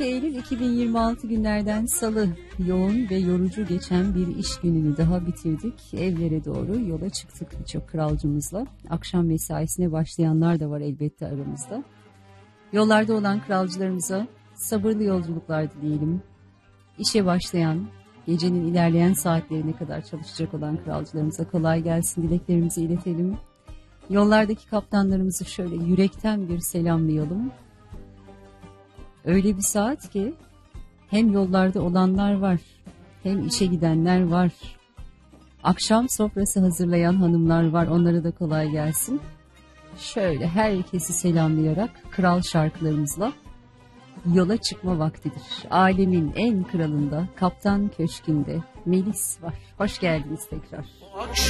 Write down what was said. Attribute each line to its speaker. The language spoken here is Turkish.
Speaker 1: Eylül 2026 günlerden Salı, yoğun ve yorucu geçen bir iş gününü daha bitirdik. Evlere doğru yola çıktık birçok kralcımızla. Akşam mesaisine başlayanlar da var elbette aramızda. Yollarda olan kralcılarımıza sabırlı yolculuklar dileyelim. İşe başlayan, gecenin ilerleyen saatlerine kadar çalışacak olan kralcılarımıza kolay gelsin dileklerimizi iletelim. Yollardaki kaptanlarımızı şöyle yürekten bir selamlayalım. Öyle bir saat ki hem yollarda olanlar var, hem işe gidenler var. Akşam sofrası hazırlayan hanımlar var, onlara da kolay gelsin. Şöyle herkesi selamlayarak kral şarkılarımızla yola çıkma vaktidir. Alemin en kralında, Kaptan Köşkü'nde Melis var. Hoş geldiniz tekrar.